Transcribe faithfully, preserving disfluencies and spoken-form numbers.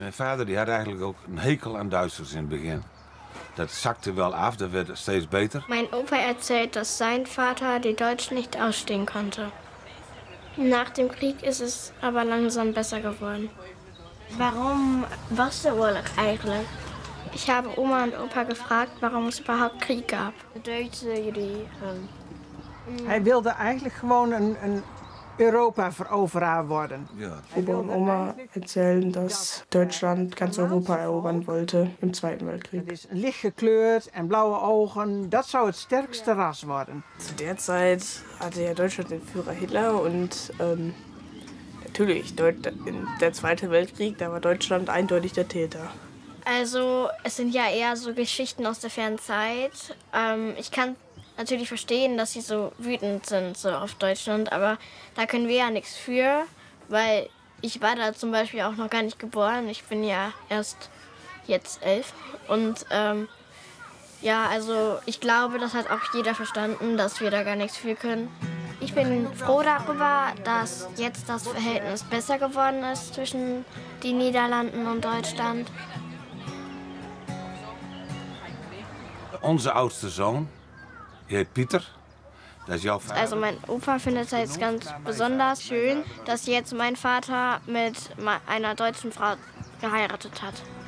Mijn vader die had eigenlijk ook een hekel aan Duitsers in het begin. Dat zakte wel af, dat werd steeds beter. Mein Opa erzählt, dass sein Vater die Deutschen nicht ausstehen konnte. Nach dem Krieg ist es aber langsam besser geworden. Warum was der Urlaub eigentlich? Ich habe Oma und Opa gefragt, warum es überhaupt Krieg gab. De Duitsers die. Um, Hij wilde eigenlijk gewoon een, een Europa-Veroveraar worden. Ja. Opa und Oma erzählen, dass Deutschland ganz Europa erobern wollte im Zweiten Weltkrieg. Het is licht gekleurd en blauwe ogen. Dat zou het sterkste ras worden. Zu der Zeit hatte ja Deutschland den Führer Hitler und ähm, natürlich, Deut in der Zweite Weltkrieg, da war Deutschland eindeutig der Täter. Also, es sind ja eher so Geschichten aus der fernen Zeit. Ähm, ich kann natürlich verstehen, dass sie so wütend sind so auf Deutschland, aber da können wir ja nichts für, weil ich war da zum Beispiel auch noch gar nicht geboren. Ich bin ja erst jetzt elf und ähm, ja, also ich glaube, das hat auch jeder verstanden, dass wir da gar nichts für können. Ich bin froh darüber, dass jetzt das Verhältnis besser geworden ist zwischen den Niederlanden und Deutschland. Onze oudste zoon, die heet Pieter. Dat is jouw vader. Also mein Opa findet es jetzt ganz besonders schön, dass jetzt mein Vater mit einer deutschen Frau geheiratet hat.